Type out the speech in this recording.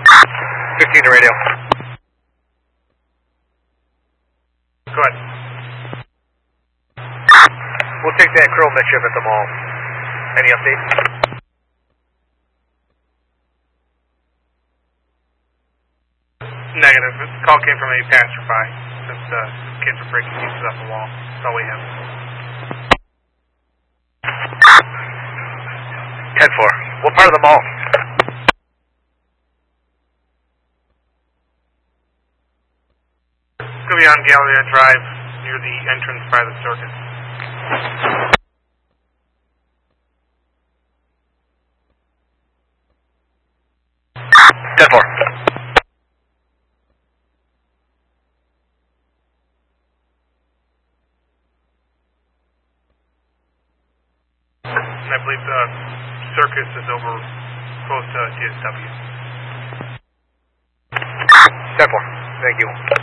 15 to radio. Go ahead. We'll take that Crow midship at the mall. Any updates? Negative. This call came from a passerby. Since kids were breaking pieces off the wall. That's all we have. 10-4. What part of the mall? It's going to be on Galleria Drive near the entrance by the circus. And I believe the circus is over close to DSW. 10-4. Thank you.